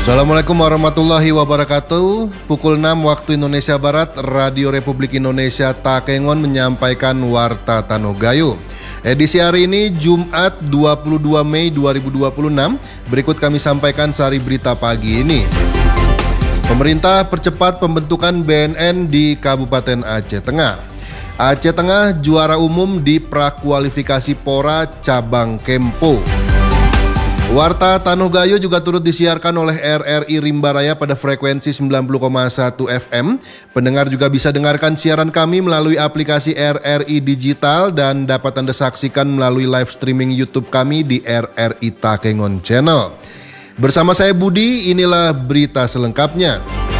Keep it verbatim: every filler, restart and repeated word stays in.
Assalamualaikum warahmatullahi wabarakatuh. Pukul enam waktu Indonesia Barat, Radio Republik Indonesia Takengon menyampaikan Warta Tanogayo. Edisi hari ini Jumat dua puluh dua Mei dua ribu dua puluh enam. Berikut kami sampaikan sari berita pagi ini. Pemerintah percepat pembentukan B N N di Kabupaten Aceh Tengah. Aceh Tengah juara umum di prakualifikasi Pora Cabang Kempo. Warta Tanogayo juga turut disiarkan oleh R R I Rimba Raya pada frekuensi sembilan puluh koma satu F M. Pendengar juga bisa dengarkan siaran kami melalui aplikasi R R I Digital dan dapat Anda saksikan melalui live streaming YouTube kami di R R I Takengon Channel. Bersama saya Budi, inilah berita selengkapnya.